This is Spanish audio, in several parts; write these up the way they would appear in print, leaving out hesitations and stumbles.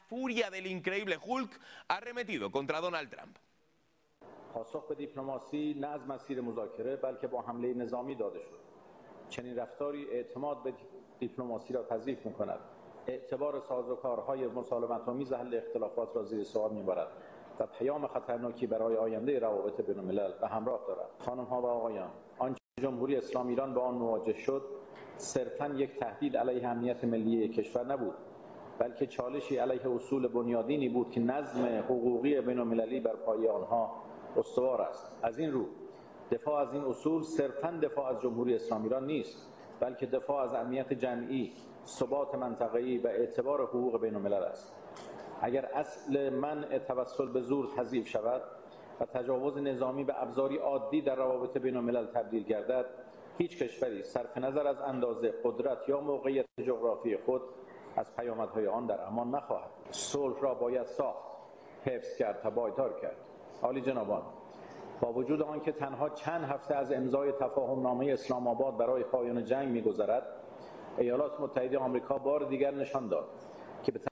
furia del increíble Hulk ha arremetido contra Donald Trump. پاسخ به دیپلماسی نه از مسیر مذاکره بلکه با حمله نظامی داده شد. چنین رفتاری اعتماد به دیپلماسی را تضعیف می‌کند. اعتبار سازوکارهای مسالمت‌آمیز حل اختلافات را زیر سوال می‌برد و پیام خطرناکی برای آینده روابط بین‌الملل به همراه دارد. خانم‌ها و آقایان، آنچه جمهوری اسلامی ایران با آن مواجه شد صرفاً یک تهدید علیه امنیت ملی کشور نبود، بلکه چالشی علیه اصول بنیادینی بود که نظم حقوقی بین‌المللی بر پایه آنها استوار است. از این رو دفاع از این اصول صرفاً دفاع از جمهوری اسلامی ایران نیست، بلکه دفاع از امنیت جمعی، ثبات منطقه‌ای و اعتبار حقوق بین‌الملل است. اگر اصل منع توسل به زور تضعیف شود و تجاوز نظامی به ابزاری عادی در روابط بین‌الملل تبدیل گردد، هیچ کشوری صرف نظر از اندازه، قدرت یا موقعیت جغرافی خود از پیامدهای آن در امان نخواهد. صلح را باید ساخت، حفظ کرد تا پایدار کرد. عالی جنابان، با وجود آنکه تنها چند هفته از امضای تفاهمنامه اسلام آباد برای پایان جنگ می‌گذرد، ایالات متحده آمریکا بار دیگر نشان داد که به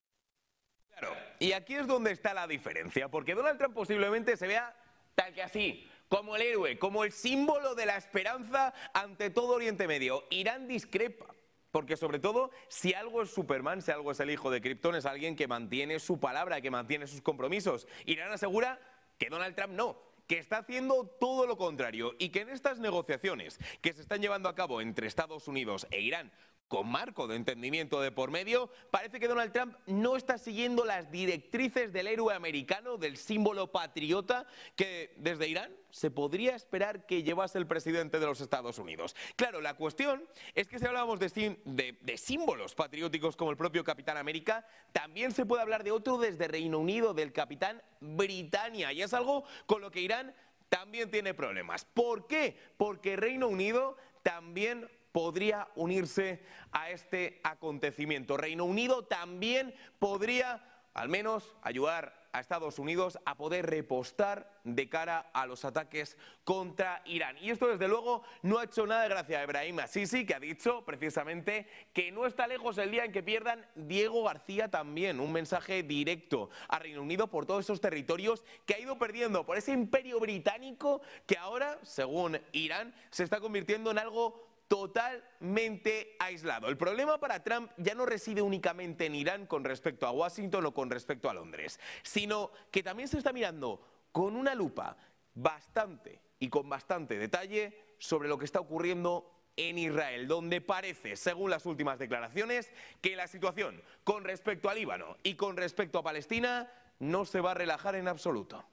Y aquí es donde está la diferencia, porque Donald Trump posiblemente se vea tal que así, como el héroe, como el símbolo de la esperanza ante todo Oriente Medio. Irán discrepa, porque sobre todo, si algo es Superman, si algo es el hijo de Krypton, es alguien que mantiene su palabra, que mantiene sus compromisos. Irán asegura que Donald Trump no, que está haciendo todo lo contrario y que en estas negociaciones que se están llevando a cabo entre Estados Unidos e Irán, con marco de entendimiento de por medio, parece que Donald Trump no está siguiendo las directrices del héroe americano, del símbolo patriota que desde Irán se podría esperar que llevase el presidente de los Estados Unidos. Claro, la cuestión es que si hablamos de símbolos patrióticos como el propio Capitán América, también se puede hablar de otro desde Reino Unido, del Capitán Britannia, y es algo con lo que Irán también tiene problemas. ¿Por qué? Porque Reino Unido también podría unirse a este acontecimiento. Reino Unido también podría, al menos, ayudar a Estados Unidos a poder repostar de cara a los ataques contra Irán. Y esto, desde luego, no ha hecho nada de gracia a Ebrahim Assisi, que ha dicho precisamente que no está lejos el día en que pierdan Diego García también. Un mensaje directo a Reino Unido por todos esos territorios que ha ido perdiendo, por ese imperio británico que ahora, según Irán, se está convirtiendo en algo totalmente aislado. El problema para Trump ya no reside únicamente en Irán con respecto a Washington o con respecto a Londres, sino que también se está mirando con una lupa bastante y con bastante detalle sobre lo que está ocurriendo en Israel, donde parece, según las últimas declaraciones, que la situación con respecto a Líbano y con respecto a Palestina no se va a relajar en absoluto.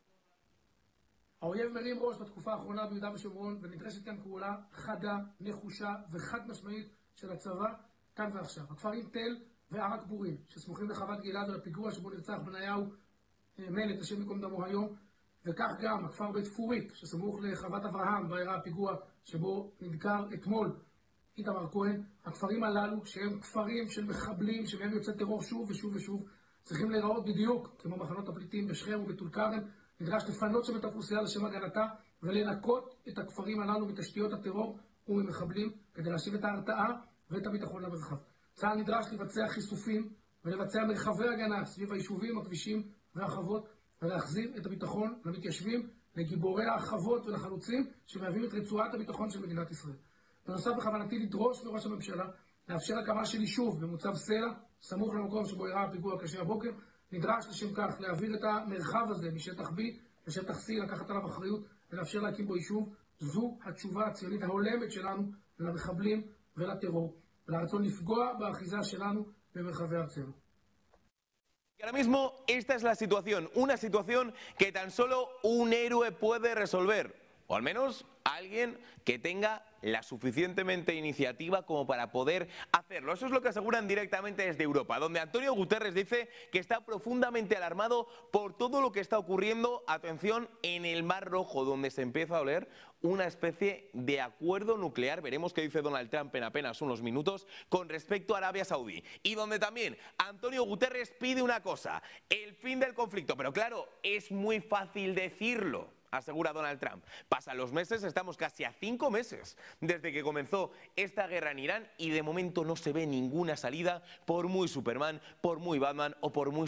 האויב מרים ראש בתקופה האחרונה ביהודה ושומרון, ונדרשת כאן פעולה חדה, נחושה וחד משמעית של הצבא כאן ועכשיו. הכפרים תל וערק בורים, שסמוכים לחוות גלעד ולפיגוע שבו נרצח בניהו מלט, השם ייקום דמו היום, וכך גם הכפר בית פוריק, שסמוך לחוות אברהם, בה אירע הפיגוע שבו נדקר אתמול איתמר כהן. הכפרים הללו, שהם כפרים של מחבלים, שמהם יוצא טרור שוב ושוב ושוב, צריכים להיראות בדיוק כמו מחנות הפליטים בשכם ובטול כרם. נדרש לפנות שם את האוכלוסייה לשם הגנתה ולנקות את הכפרים הללו מתשתיות הטרור וממחבלים כדי להשיב את ההרתעה ואת הביטחון למרחב. צה"ל נדרש לבצע חיסופים ולבצע מרחבי הגנה סביב היישובים, הכבישים והחוות ולהחזיר את הביטחון למתיישבים, לגיבורי החוות ולחלוצים שמהווים את רצועת הביטחון של מדינת ישראל. בנוסף, בכוונתי לדרוש מראש הממשלה לאפשר הקמה של יישוב במוצב סלע, סמוך למקום שבו אירע הפיגוע הקשה הבוקר. נדרש לשם כך להעביר את המרחב הזה משטח B לשטח C, לקחת עליו אחריות ולאפשר להקים בו יישוב. זו התשובה הציונית ההולמת שלנו למחבלים ולטרור, ולרצון לפגוע באחיזה שלנו במרחבי ארצנו. Y ahora mismo esta es la situación, una situación que tan solo un héroe puede resolver, o al menos alguien que tenga la suficientemente iniciativa como para poder hacerlo. Eso es lo que aseguran directamente desde Europa, donde Antonio Guterres dice que está profundamente alarmado por todo lo que está ocurriendo, atención, en el Mar Rojo, donde se empieza a oler una especie de acuerdo nuclear, veremos qué dice Donald Trump en apenas unos minutos, con respecto a Arabia Saudí. Y donde también Antonio Guterres pide una cosa, el fin del conflicto, pero claro, es muy fácil decirlo, asegura Donald Trump. Pasan los meses, estamos casi a 5 meses desde que comenzó esta guerra en Irán y de momento no se ve ninguna salida, por muy Superman, por muy Batman o por muy